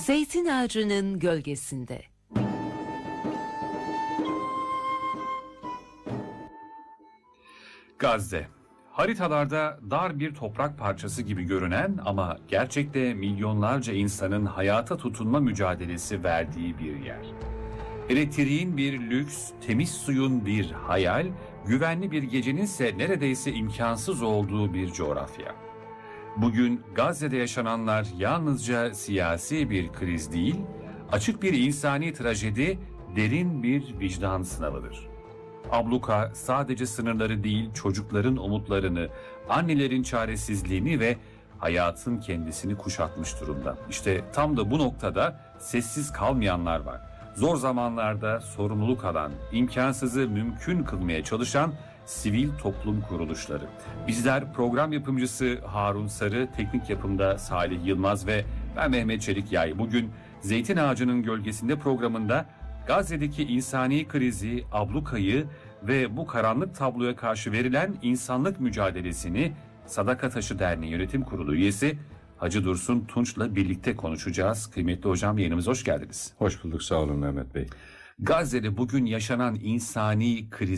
Zeytin ağacının gölgesinde. Gazze, haritalarda dar bir toprak parçası gibi görünen ama gerçekte milyonlarca insanın hayata tutunma mücadelesi verdiği bir yer. Elektriğin bir lüks, temiz suyun bir hayal, güvenli bir gecenin ise neredeyse imkansız olduğu bir coğrafya. Bugün Gazze'de yaşananlar yalnızca siyasi bir kriz değil, açık bir insani trajedi, derin bir vicdan sınavıdır. Abluka sadece sınırları değil, çocukların umutlarını, annelerin çaresizliğini ve hayatın kendisini kuşatmış durumda. İşte tam da bu noktada sessiz kalmayanlar var. Zor zamanlarda sorumluluk alan, imkansızı mümkün kılmaya çalışan sivil toplum kuruluşları. Bizler program yapımcısı Harun Sarı, teknik yapımda Salih Yılmaz ve ben Mehmet Çelik Yay. Bugün Zeytin Ağacının Gölgesinde programında Gazze'deki insani krizi, ablukayı ve bu karanlık tabloya karşı verilen insanlık mücadelesini Sadaka Taşı Derneği Yönetim Kurulu üyesi Hacı Dursun Tunç'la birlikte konuşacağız. Kıymetli hocam, yayınımıza hoş geldiniz. Hoş bulduk, sağ olun Mehmet Bey. Gazze'de bugün yaşanan insani kriz